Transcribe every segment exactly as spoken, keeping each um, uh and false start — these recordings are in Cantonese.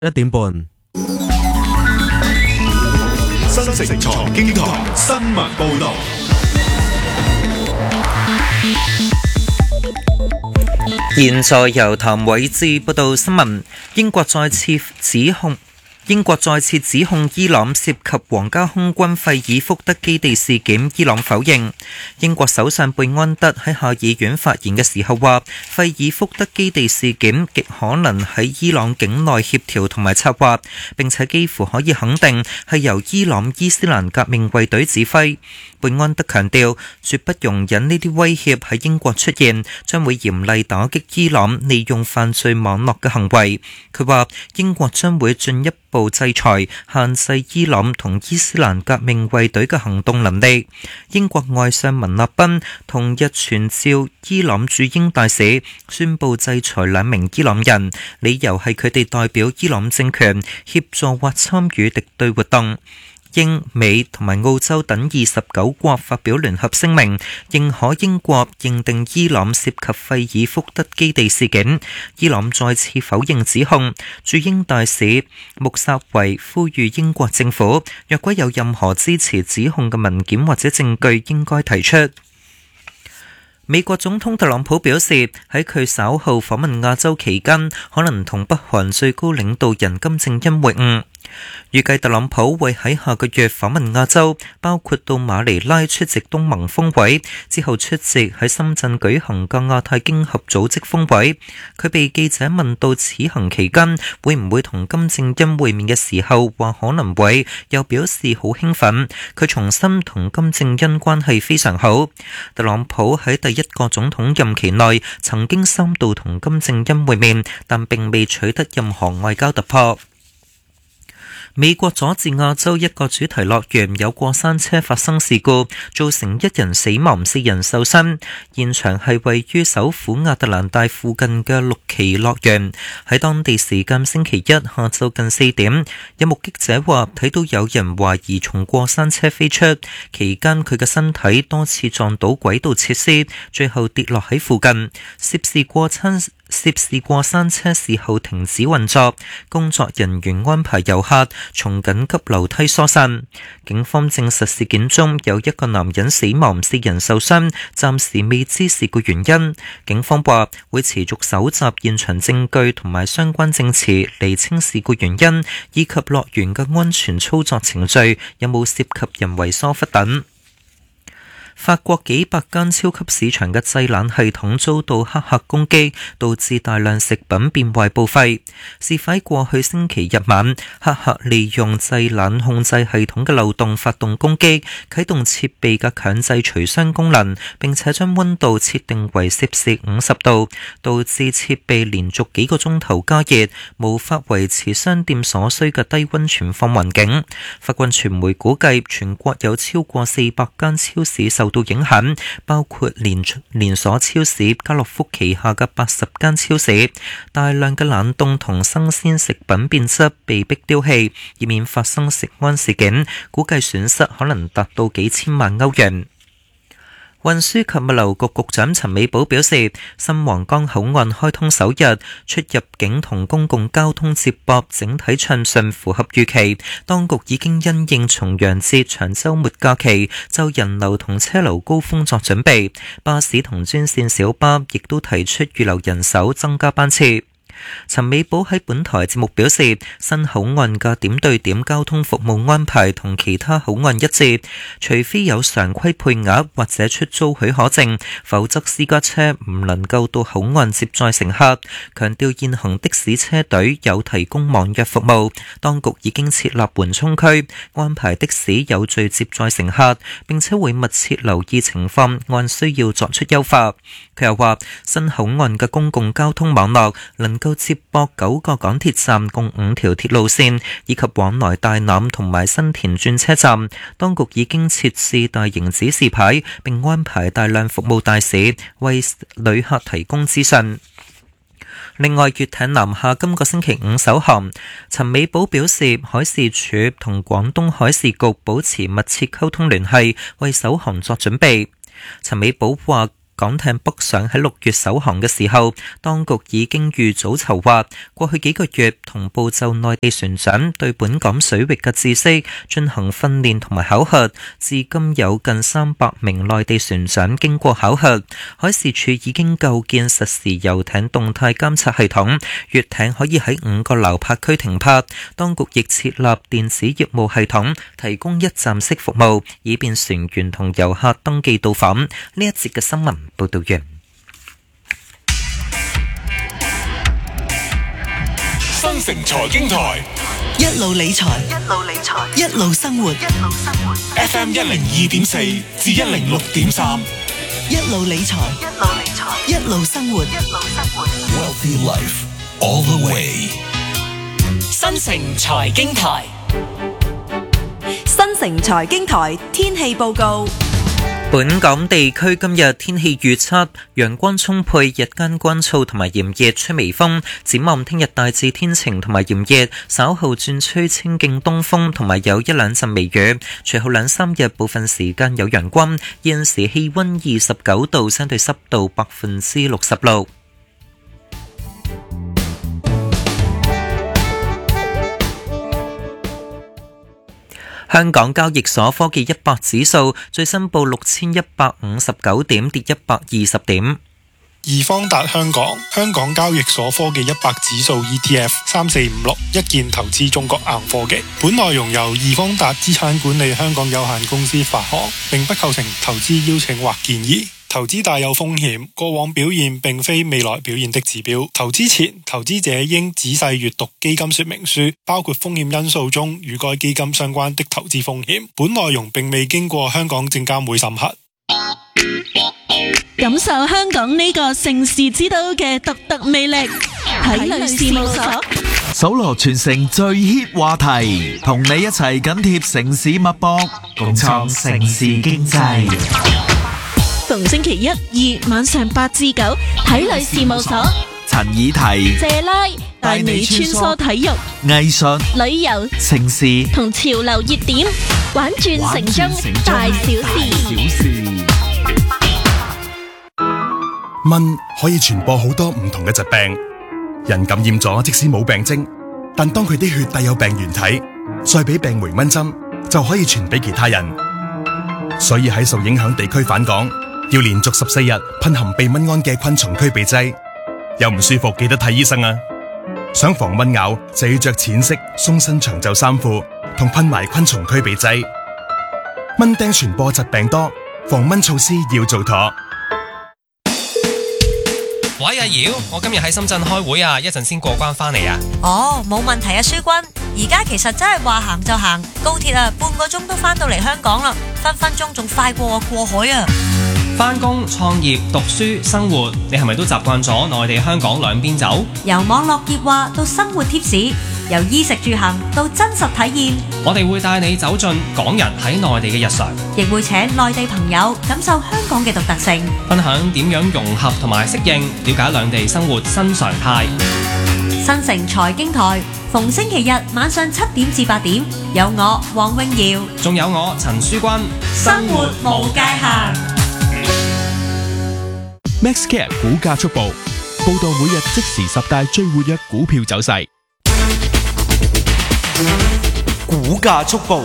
一點半。 新城財經台新聞報道。 現在由譚偉志報道新聞。英國再次指控英國再次指控伊朗涉及皇家空軍費爾福德基地事件，伊朗否認。英國首相貝安德喺下議院發言嘅時候話，費爾福德基地事件極可能喺伊朗境內協調同埋策劃，並且幾乎可以肯定係由伊朗伊斯蘭革命衛隊指揮。貝安德強調，絕不容忍呢啲威脅喺英國出現，將會嚴厲打擊伊朗利用犯罪網絡嘅行為。佢話，英國將會進一步制裁，限制伊朗同伊斯蘭革命衛隊嘅行動能力。英國外相文納賓同日傳召伊朗駐英大使，宣布制裁兩名伊朗人，理由係佢哋代表伊朗政權協助或參與敵對活動。英美同埋澳洲等二十九國發表聯合聲明，認可英國認定伊朗涉及費爾福德基地事件。伊朗再次否認指控。駐英大使穆薩維呼籲英國政府，若果有任何支持指控嘅文件或者證據，應該提出。美國總統特朗普表示，喺佢稍後訪問亞洲期間，可能同北韓最高領導人金正恩會晤。預計特朗普會喺下個月訪問亞洲，包括到馬尼拉出席東盟峰會，之後出席喺深圳舉行嘅亞太經合組織峰會。佢被記者問到此行期間會唔會同金正恩會面嘅時候，話可能會，又表示好興奮。佢重申同金正恩關係非常好。特朗普喺第一個總統任期內曾經三度同金正恩會面，但並未取得任何外交突破。美國佐治亞州一個主題樂園有過山車發生事故，造成一人死亡、四人受傷。現場係位於首府亞特蘭大附近嘅綠旗樂園。喺當地時間星期一下晝近四點，有目擊者話睇到有人懷疑從過山車飛出，期間佢嘅身體多次撞到軌道設施，最後跌落喺附近。涉事過山涉事過山車事後停止運作，工作人員安排遊客從緊急樓梯疏散。警方證實事件中有一個男人死亡，四人受傷，暫時未知事故原因。警方話會持續搜集現場證據同埋相關證詞，釐清事故原因，以及樂園嘅安全操作程序有冇涉及人為疏忽等。法國幾百間超級市場嘅製冷系統遭到黑客攻擊，導致大量食品變壞報廢。事發過去星期日晚，黑客利用製冷控制系統嘅漏洞發動攻擊，啟動設備嘅強制除霜功能，並且將溫度設定為攝氏五十度，導致設備連續幾個鐘頭加熱，無法維持商店所需嘅低溫存放環境。法國傳媒估計，全國有超過四百間超市受到影響，包括連連鎖超市家樂福旗下嘅八十間超市，大量嘅冷凍同新鮮食品變質被迫丟棄，以免發生食安事件，估計損失可能達到幾千萬歐元。運輸及物流局局長陳美寶表示，新皇崗口岸開通首日，出入境同公共交通接駁整體暢順，符合預期。當局已經因應重陽節長週末假期，就人流同車流高峰作準備。巴士同專線小巴亦都提出預留人手，增加班次。陳美寶喺本台節目表示，新口岸嘅點對點交通服務安排同其他口岸一致，除非有常規配額或者出租許可證，否則私家車唔能夠到口岸接載乘客。強調現行的士車隊有提供網約服務，當局已經設立緩衝區，安排的士有序接載乘客，並且會密切留意情況，按需要作出優化。佢又話，新口岸嘅公共交通網絡能夠接駁九個港鐵站共五條鐵路線，以及往來大欖同埋新田轉車站。當局已經設置大型指示牌，並安排大量服務大使為旅客提供資訊。另外，粵艇南下今個星期五首航，陳美寶表示，海事處同廣東海事局保持密切溝通聯繫，為首航作準備。陳美寶話， 港艇北上喺六月首航嘅時候，當局已經預早籌劃，過去幾個月同步就內地船長對本港水域嘅知識進行訓練同埋考核，至今有近三百名內地船長經過考核。海事處已經構建實時遊艇動態監測系統，閱艇可以喺五個撈泊區停泊。當局亦設立電子業務系統，提供一站式服務，以便船員同遊客登記到訪。呢一節嘅新聞報道完。 新城財經台一路理財，一路理財，一路生活，一路生活。 F M 一零二點四至一零六點三， 一路理財，一路理財，一路生活，一路生活。 Wealthy Life all the way。 新城財經台，新城財經台天氣報告。 本港地區今日天氣預測，陽光充沛，日間乾燥同埋炎熱，吹微風。展望聽日大致天晴同埋炎熱，稍後轉吹清勁東風同埋有一兩陣微雨。隨後兩三日部分時間有陽光。現時氣溫二十九度，相對濕度百分之六十六。香港交易所科技一百指數最新報六千一百五十九點，跌一百二十點。 易方達香港香港交易所科技一百指數 E T F 三四五六一鍵投資中國硬科技。本內容由易方達資產管理香港有限公司發行，並不構成投資邀請或建議。投資大有風險，過往表現並非未來表現的指標。投資前，投資者應仔細閱讀基金說明書，包括風險因素中與該基金相關的投資風險。本內容並未經過香港證監會審核。 感受香港呢個盛事之都嘅獨特魅力，體類事務所搜羅全城最 hit 話題，同你一齊緊貼城市脈搏，共創城市經濟。 逢星期一、二晚上八至九，體類事務所陳以提、 謝拉帶你穿梭體育、 藝術、 旅遊、 城市同潮流熱點，玩轉城中大小事。 蚊可以傳播好多唔同嘅疾病，人感染咗即使冇病徵，但當佢啲血帶有病原體，再俾病媒蚊針，就可以傳俾其他人。所以喺受影響地區返港，要連續十四日噴含避蚊胺嘅昆蟲驅鼻劑，有唔舒服記得睇醫生啊！想防蚊咬就要着淺色鬆身長袖衫褲，同噴埋昆蟲驅鼻劑。蚊叮傳播疾病多，防蚊措施要做妥。 喂，阿瑤，我今日喺深圳開會啊，一陣先過關返嚟啊。 哦，冇問題啊，書君。而家其實真係話行就行，高鐵啊，半個鐘都返到嚟香港啦，分分鐘仲快過我過海啊。 返工、創業、讀書、生活，你係咪都習慣咗內地香港兩邊走？ 由網絡熱話到生活貼士，由衣食住行到真實體驗， 我哋會帶你走進港人喺內地嘅日常， 亦會請內地朋友感受香港嘅獨特性， 分享點樣融合同埋適應，了解兩地生活新常態。 新城財經台逢星期日晚上七點至八點，有我黃詠瑤， 仲有我陳書君， 生活無界限。 MaxCare 股價速報，報道每日即時十大最活躍股票走勢。 股價速報。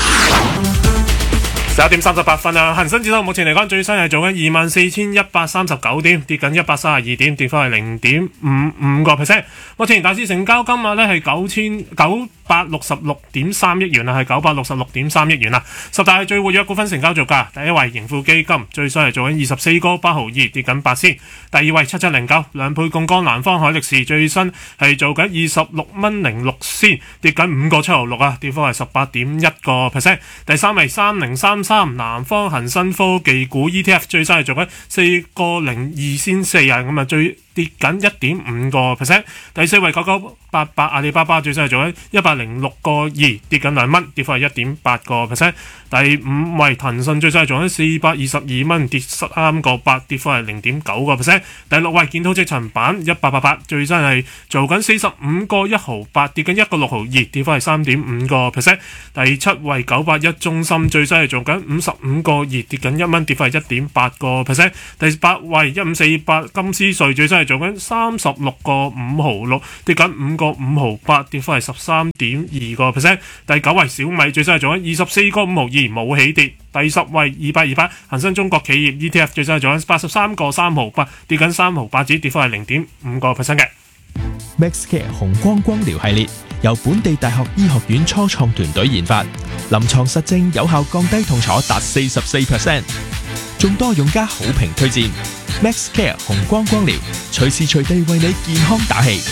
十一點三十八分啊！恒生指數目前嚟講最新係做緊二萬四千一百三十九點，跌緊一百三十二點，跌幅係零點五五個 percent。目前大市成交金額呢係九千九百六十六點三億元啊，係九百六十六點三億元啊。十大最活躍股份成交做價，第一位盈富基金最新係做緊二十四個八毫二，跌緊八仙。第二位七七零九兩倍槓桿南方海力士最新係做緊二十六蚊零六仙，跌緊五個七毫六啊，跌幅係十八點一個 percent。第三位三零三三南方恒生科技股 E T F 最新係做緊四個零二仙四啊，咁啊最跌緊一點五個 percent。第四位九九八八阿里巴巴最新係做緊一百零六個二，跌緊兩蚊，跌幅係一點八個 percent。第五位騰訊最新係做緊四百二十二蚊，跌三個八，跌幅係零點九個 percent。第六位建滔積層板一八八八最新係做緊四十五個一毫八，跌緊一個六毫二，跌幅係三點五個 percent。第七位九八一中芯最新係做緊五十五個二，跌緊一蚊，跌幅係一點八個 percent。第八位一五四八金斯瑞最新係做緊三十六個五毫六，跌緊五個五毫八，跌幅係十三點二個 percent。第九位小米最新係做緊二十四個五毫二，冇起跌。第十位二八二八恒生中國企業 E T F 最新係做緊八十三個三毫八，跌緊三毫八子，跌幅係零點五個 percent 嘅。 MaxCare 紅光光療系列由本地大學醫學院初創團隊研發，臨床實證有效降低痛楚達四十四 percent， 眾多用家好評推薦。MaxCare 紅光光療，隨時隨地為你健康打氣。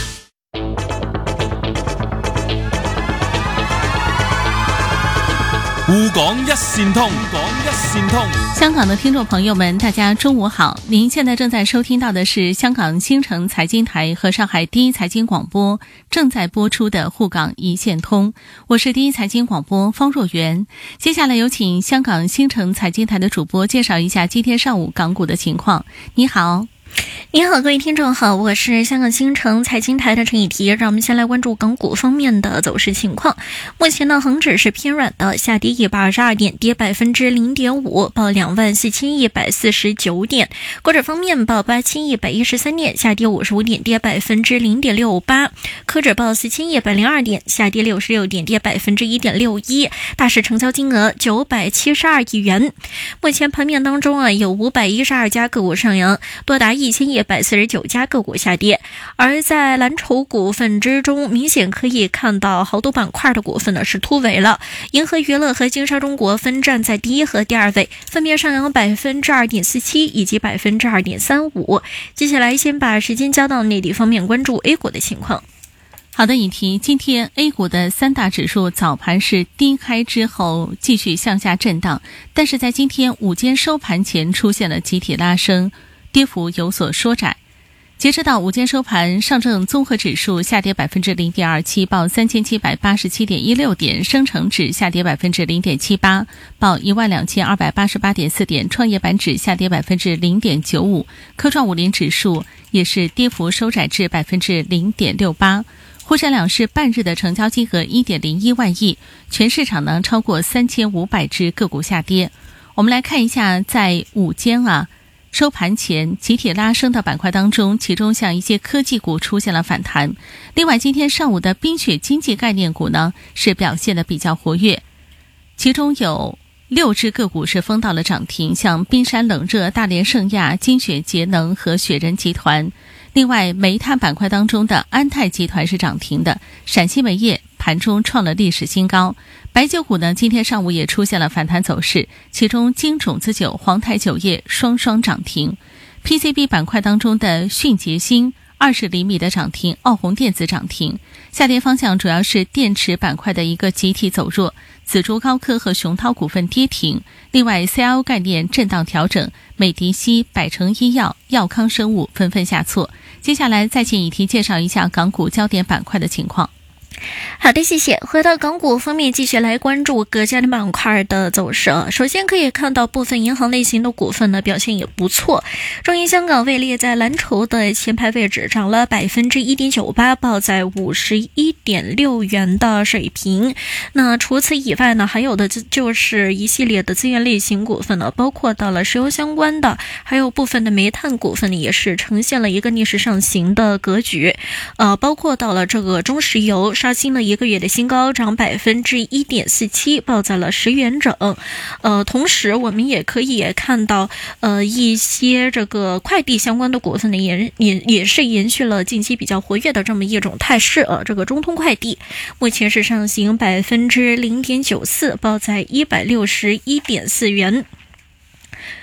滬港一線通，港一線通。 香港的聽眾朋友們，大家中午好！您現在正在收聽到的是香港新城財經台和上海第一財經廣播正在播出的滬港一線通，我是第一財經廣播方若元。接下來有請香港新城財經台的主播介紹一下今天上午港股的情況。你好。 你好，各位聽眾好，我是香港新城財經台的陳以提。讓我們先來關注港股方面的走勢情況。目前呢，恒指是偏軟的，下跌一百二十二點，跌百分之零點五，報兩萬四千一百四十九點。國指方面報八千一百一十三點，下跌五十五點，跌百分之零點六八。科指報四千一百零二點，下跌六十六點，跌百分之一點六一。大市成交金額九百七十二億元。目前盤面當中啊，有五百一十二家個股上揚，多達一千一百四十九家個股下跌。而在藍籌股份之中，明顯可以看到好多板塊的股份呢是突圍了。銀河娛樂和金沙中國分站在第一和第二位，分別上揚百分之二點四七以及百分之二點三五。接下來先把時間交到內地方面，關注 A 股的情況。 好的，以提今天 A 股的三大指數早盤是低開之後繼續向下震盪，但是在今天午間收盤前出現了集體拉升，跌幅有所縮窄。截止到午間收盤，上證綜合指數下跌百分之零點二七，報三千七百八十七點一六點；深成指下跌百分之零點七八，報一萬兩千二百八十八點四點；創業板指下跌百分之零點九五，科創五零指數也是跌幅收窄至百分之零點六八。沪深兩市半日的成交金額一點零一萬億，全市場呢超過三千五百隻個股下跌。我們來看一下，在午間啊。收盤前集體拉升的板塊當中，其中像一些科技股出現了反彈。另外今天上午的冰雪經濟概念股呢是表現得比較活躍，其中有六隻個股是封到了漲停，像冰山冷熱、大連聖亞、金雪節能和雪人集團。另外煤炭板塊當中的安泰集團是漲停的，陝西煤業盤中創了歷史新高。白酒股呢，今天上午也出現了反彈走勢，其中金種子酒、黃台酒業雙雙漲停。P C B 板塊當中的迅捷鑫二十厘米的漲停，奧宏電子漲停。下跌方向主要是電池板塊的一個集體走弱，紫竹高科和雄濤股份跌停。另外 C I O 概念震盪調整，美迪西、百成醫藥、藥康生物紛紛下挫。接下來再請以提介紹一下港股焦點板塊的情況。 好的，謝謝。回到港股方面，繼續來關注各家的板塊的走勢。首先可以看到部分銀行類型的股份呢表現也不錯。中銀香港位列在藍籌的前排位置，漲了百分之一點九八，報在五十一點六元的水平。那除此以外呢，還有的就是一系列的資源類型股份呢，包括到了石油相關的，還有部分的煤炭股份呢，也是呈現了一個逆勢上行的格局。呃，包括到了這個中石油刷新了一個月的新高，漲百分之一點四七，報在了十元整。呃，同時我們也可以也看到，呃，一些這個快遞相關的股份呢，也也也是延續了近期比較活躍的這麼一種態勢。呃，這個中通快遞目前是上行百分之零點九四，報在一百六十一點四元。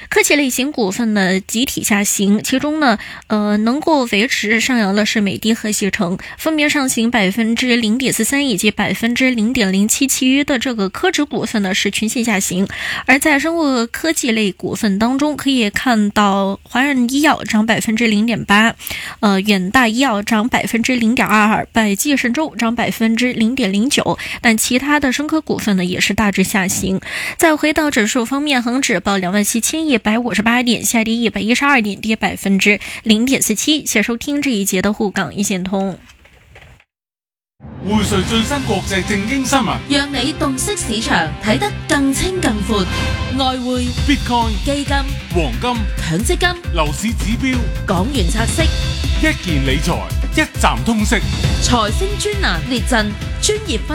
科技类型股份呢集体下行，其中呢，呃，能够维持上扬的是美的和携程，分别上行百分之零点四三以及百分之零点零七，其余的这个科指股份呢是群线下行。而在生物科技类股份当中，可以看到华润医药涨百分之零点八，呃，远大医药涨百分之零点二二，百济神州涨百分之零点零九，但其他的生科股份呢也是大致下行。再回到指数方面，恒指报两万七千一百五十八点，下跌一百一十二点，跌百分之零點四七。謝收聽這一節的滬港一線通。 匯萃最新國際正經新聞， 讓你洞悉市場，睇得更清更闊。外匯、 Bitcoin、 基金、 黃金、 強積金、 樓市指標、 港元拆息、 一件理財，一站通識。 財星專欄列陣，專業分